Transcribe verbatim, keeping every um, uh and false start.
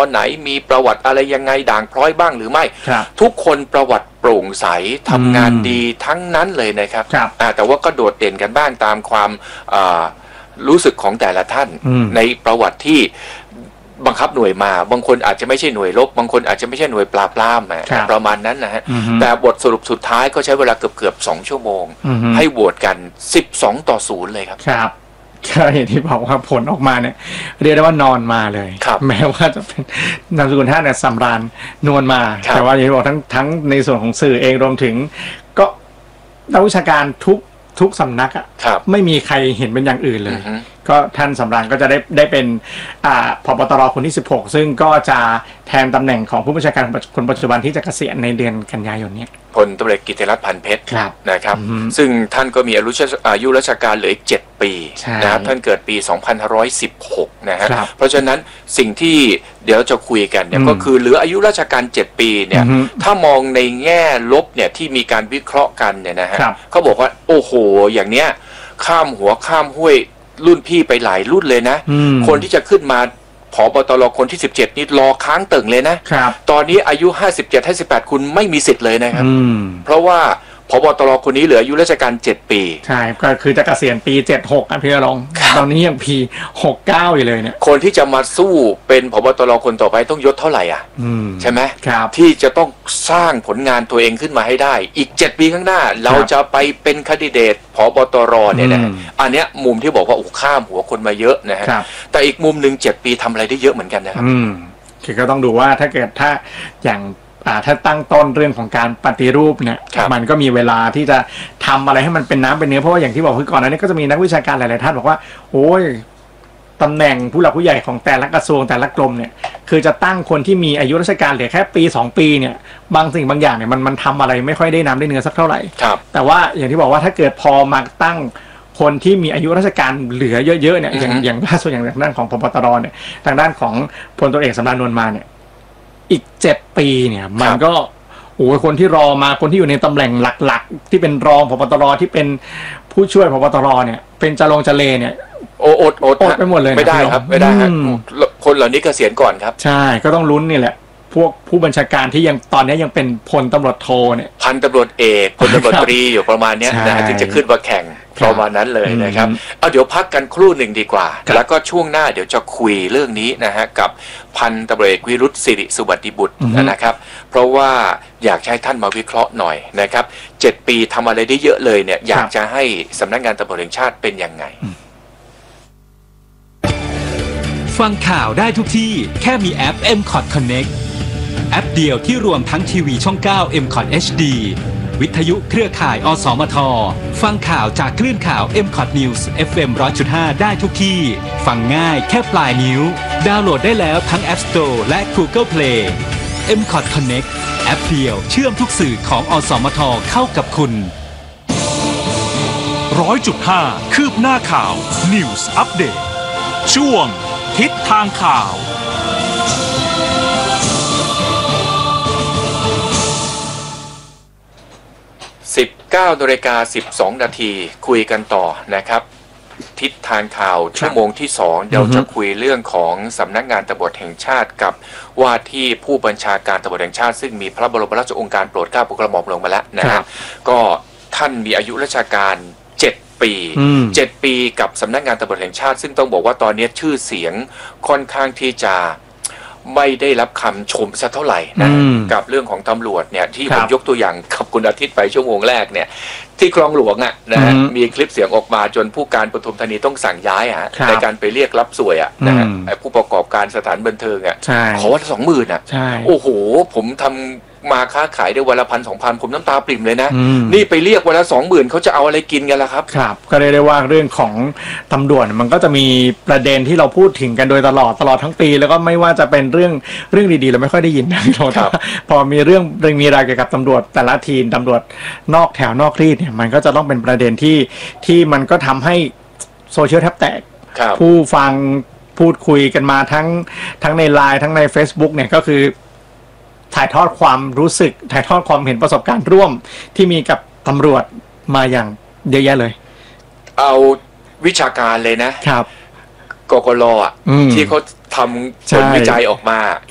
อนไหนมีประวัติอะไรยังไงด่างพร้อยบ้างหรือไม่ทุกคนประวัติโปร่งใสทำงานดีทั้งนั้นเลยนะครับแต่ว่าก็โดดเด่นกันบ้างตามความรู้สึกของแต่ละท่านในประวัติที่บังคับหน่วยมาบางคนอาจจะไม่ใช่หน่วยรบบางคนอาจจะไม่ใช่หน่วยปราบปรามประมาณนั้นนะฮะแต่บทสรุปสุดท้ายก็ใช้เวลาเกือบเกือบสองชั่วโมงให้โหวตกันสิบสองต่อศูนย์เลยครับครับก็อย่างที่บอกว่าผลออกมาเนี่ยเรียกได้ว่านอนมาเลยแม้ว่าจะเป็นนามสกุลท่านเนี่ยสำราญนวลมาแต่ว่าอย่างที่บอกทั้งทั้งในส่วนของสื่อเองรวมถึงก็นักวิชาการทุกทุกสำนักอ่ะไม่มีใครเห็นเป็นอย่างอื่นเลยก็ท่านสำราญก็จะได้ได้เป็นอ่าผบตรคนที่สิบหกซึ่งก็จะแทนตำแหน่งของผู้บัญชาการคนปัจจุบันที่จะเกษียณในเดือนกันยายนนี้พลตำรวจกิติรัตน์พันเพชรนะครับซึ่งท่านก็มีอายุราชการเหลืออีกเจ็ดปีนะครับท่านเกิดปีสองพันห้าร้อยสิบหกนะฮะเพราะฉะนั้นสิ่งที่เดี๋ยวจะคุยกันเนี่ยก็คือเหลืออายุราชการเจ็ดปีเนี่ยถ้ามองในแง่ลบเนี่ยที่มีการวิเคราะห์กันเนี่ยนะฮะเขาบอกว่าโอ้โหอย่างเนี้ยข้ามหัวข้ามห้วยรุ่นพี่ไปหลายรุ่นเลยนะคนที่จะขึ้นมาผบตรคนที่สิบเจ็ดนี่รอค้างตึงเลยนะตอนนี้อายุห้าสิบเจ็ด ห้าสิบแปดคุณไม่มีสิทธิ์เลยนะครับเพราะว่าผบตรคนนี้เหลืออายุราชการเจ็ดปีใช่ก็คือจะเกษียณปีเจ็ดสิบหกอ่ะพี่รองตอนนี้ยังปีหกสิบเก้าอยู่เลยเนี่ยคนที่จะมาสู้เป็นผบตรคนต่อไปต้องยศเท่าไหร่อ่ะใช่ไหมที่จะต้องสร้างผลงานตัวเองขึ้นมาให้ได้อีกเจ็ดปีข้างหน้าเราจะไปเป็นแคนดิเดตผบตรเนี่ยนะอันเนี้ยมุมที่บอกว่าโอ้ข้ามหัวคนมาเยอะนะฮะแต่อีกมุมหนึ่งเจ็ดปีทำอะไรได้เยอะเหมือนกันนะครับคือก็ต้องดูว่าถ้าเกิดถ้าอย่างถ้าตั้งต้นเรื่องของการปฏิรูปเนี่ยมันก็มีเวลาที่จะทำอะไรให้มันเป็นน้ำเป็นเนื้อเพราะว่าอย่างที่บอกคือก่อนหน้านี้ก็จะมีนักวิชาการหลายๆท่านบอกว่าโอ้ยตำแหน่งผู้หลักผู้ใหญ่ของแต่ละกระทรวงแต่ละกรมเนี่ยคือจะตั้งคนที่มีอายุราชการเหลือแค่ปีสองปีเนี่ยบางสิ่งบางอย่างเนี่ยมันมันทำอะไรไม่ค่อยได้น้ำได้เนื้อสักเท่าไหร่แต่ว่าอย่างที่บอกว่าถ้าเกิดพอมาตั้งคนที่มีอายุราชการเหลือเยอะๆเนี่ยอย่างอย่างล่าสุดอย่างทางด้านของผบตรเนี่ยทางด้านของพลตำรวจเอกสำราญนวลมาเนี่ยอีกเจ็ดปีเนี่ยมันก็โอ้โหคนที่รอมาคนที่อยู่ในตำแหน่งหลักๆที่เป็นรองผบตรที่เป็นผู้ช่วยผบตรเนี่ยเป็นจะลงจะเลเนี่ยโอดอดอดไปหมดเลยไม่ได้ครับไม่ได้ครับคนเหล่านี้เกษียณก่อนครับใช่ก็ต้องลุ้นนี่แหละพวกผู้บัญชาการที่ยังตอนนี้ยังเป็นพลตำรวจโทเนี่ยพันตำรวจเอกพลตำรวจตรีอยู่ประมาณนี้นะถึงจะขึ้นมาแข่งประมาณนั้นเลยนะครับเอาเดี๋ยวพักกันครู่หนึ่งดีกว่าแล้วก็ช่วงหน้าเดี๋ยวจะคุยเรื่องนี้นะฮะกับพันตำรวจเอกวิรุธสิริสุบัติบุตรนะครับเพราะว่าอยากให้ท่านมาวิเคราะห์หน่อยนะครับเจ็ดปีทำอะไรได้เยอะเลยเนี่ยอยากจะให้สำนักงานตำรวจแห่งชาติเป็นยังไงฟังข่าวได้ทุกที่แค่มีแอป เอ็ม คอท Connect แอปเดียวที่รวมทั้งทีวีช่องเก้า เอ็ม คอท เอช ดี วิทยุเครือข่ายอสมทฟังข่าวจากคลื่นข่าว เอ็ม คอท News เอฟ เอ็ม หนึ่งร้อยจุดห้า ได้ทุกที่ฟังง่ายแค่ปลายนิ้วดาวน์โหลดได้แล้วทั้ง App Store และ Google Play เอ็ม คอท Connect แอปเดียวเชื่อมทุกสื่อของอสมทเข้ากับคุณหนึ่งร้อยจุดห้า คืบหน้าข่าว News Update ช่วงทิศทางข่าวสิบเก้านาฬิกาสิบสองนาทีคุยกันต่อนะครับทิศทางข่าวชั่วโมงที่สองเดี๋ยวจะคุยเรื่องของสำนักงานตำรวจแห่งชาติกับว่าที่ผู้บัญชาการตำรวจแห่งชาติซึ่งมีพระบรมราชโองการโปรดเกล้าโปรดกระหม่อมลงมาแล้วนะครับก็ท่านมีอายุราชการเจ็ดปีเจ็ดปีกับสำนักงานตำรวจแห่งชาติซึ่งต้องบอกว่าตอนนี้ชื่อเสียงค่อนข้างที่จะไม่ได้รับคำชมสักเท่าไหร่นะกับเรื่องของตำรวจเนี่ยที่ผมยกตัวอย่างกับคุณอาทิตย์ไปชั่วโมงแรกเนี่ยที่คลองหลวงอ่ะนะฮะมีคลิปเสียงออกมาจนผู้การปทุมธานีต้องสั่งย้ายอ่ะในการไปเรียกรับสวยอ่ะนะฮะผู้ประกอบการสถานบันเทิงอ่ะขอวันสองหมื่นอ่ะโอ้โหผมทำมาค้าขายได้วันละพันสองพันผมน้ำตาปริ่มเลยนะนี่ไปเรียกวันละสองหมื่นเขาจะเอาอะไรกินกันล่ะครับครับก็ได้ได้ว่าเรื่องของตำรวจมันก็จะมีประเด็นที่เราพูดถึงกันโดยตลอดตลอดทั้งปีแล้วก็ไม่ว่าจะเป็นเรื่องเรื่องดีๆเราไม่ค่อยได้ยินนะพอมีเรื่องเรื่องมีรายเกี่ยวกับตำรวจแต่ละทีมตำรวจนอกแถวนอกรีดเนี่ยมันก็จะต้องเป็นประเด็นที่ที่มันก็ทำให้โซเชียลแทบแตกผู้ฟังพูดคุยกันมาทั้งทั้งในไลน์ทั้งใน Facebook เนี่ยก็คือถ่ายทอดความรู้สึกถ่ายทอดความเห็นประสบการณ์ร่วมที่มีกับตำรวจมาอย่างเยอะแยะเลยเอาวิชาการเลยนะครับกกลอ่ะที่เขาทำผลวิจัยออกมา